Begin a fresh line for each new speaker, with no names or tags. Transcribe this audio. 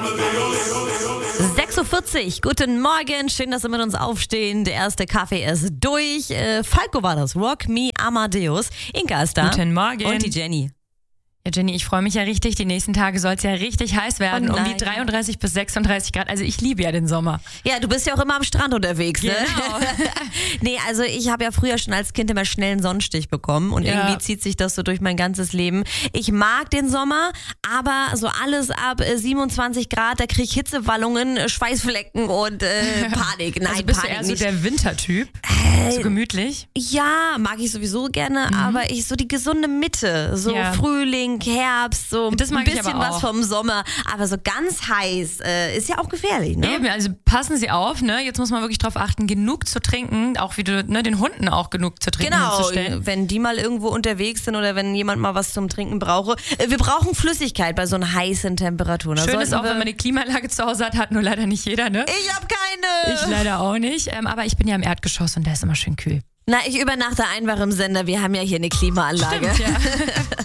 6:40 Uhr, guten Morgen, schön, dass Sie mit uns aufstehen. Der erste Kaffee ist durch. Falco war das, Rock Me Amadeus. Inka ist da.
Guten Morgen.
Und die Jenny.
Ja, Jenny, ich freue mich ja richtig. Die nächsten Tage soll es ja richtig heiß werden, um die 33 bis 36 Grad. Also ich liebe ja den Sommer.
Ja, du bist ja auch immer am Strand unterwegs, ne?
Genau.
Nee, also ich habe ja früher schon als Kind immer schnell einen Sonnenstich bekommen und irgendwie zieht sich das so durch mein ganzes Leben. Ich mag den Sommer, aber so alles ab 27 Grad, da kriege ich Hitzewallungen, Schweißflecken und Panik. Nein,
Also bist
Panik
du eher
nicht.
So der Wintertyp? So gemütlich?
Ja, mag ich sowieso gerne, aber ich so die gesunde Mitte, so Frühling, Herbst, so
Das mag
ein
ich
bisschen
aber
was
auch.
vom Sommer, aber so ganz heiß ist ja auch gefährlich, ne?
Eben, also passen Sie auf, ne? Jetzt muss man wirklich drauf achten, genug zu trinken, auch wie du, ne, den Hunden auch genug zu trinken
Genau,
hinzustellen.
wenn die mal irgendwo unterwegs sind oder wenn jemand mal was zum Trinken brauche. Wir brauchen Flüssigkeit bei so heißen Temperaturen.
Schön ist auch, wenn man eine Klimaanlage zu Hause hat nur leider nicht jeder, ne?
Ich habe keine.
Ich leider auch nicht, aber ich bin ja im Erdgeschoss und da ist immer schön kühl.
Na, ich übernachte einfach im Sender. Wir haben ja hier eine Klimaanlage.
Stimmt, ja.